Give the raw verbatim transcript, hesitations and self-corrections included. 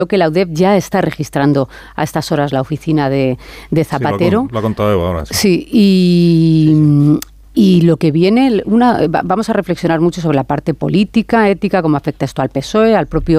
que la U D E P ya está registrando a estas horas la oficina de, de Zapatero. Sí, lo, lo ha contado Eva ahora. Sí, sí y... Y lo que viene, una, vamos a reflexionar mucho sobre la parte política, ética, cómo afecta esto al P S O E, al propio